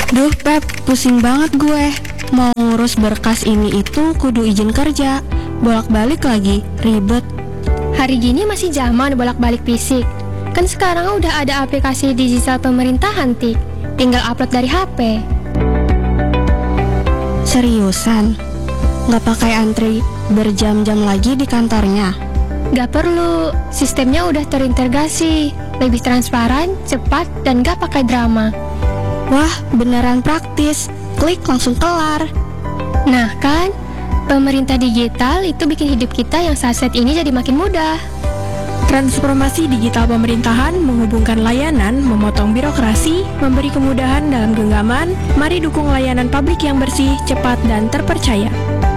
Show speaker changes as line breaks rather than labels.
Duh Pep, pusing banget gue. Mau ngurus berkas ini itu kudu izin kerja. Bolak-balik lagi, ribet.
Hari gini masih zaman bolak-balik fisik. Kan sekarang udah ada aplikasi digital pemerintahan, Tik. Tinggal upload dari HP.
Seriusan? Nggak pakai antri berjam-jam lagi di kantornya?
Gak perlu, sistemnya udah terintegrasi. Lebih transparan, cepat, dan gak pakai drama.
Wah, beneran praktis. Klik langsung kelar.
Nah kan, pemerintah digital itu bikin hidup kita yang saat ini jadi makin mudah.
Transformasi digital pemerintahan menghubungkan layanan, memotong birokrasi, memberi kemudahan dalam genggaman. Mari dukung layanan publik yang bersih, cepat, dan terpercaya.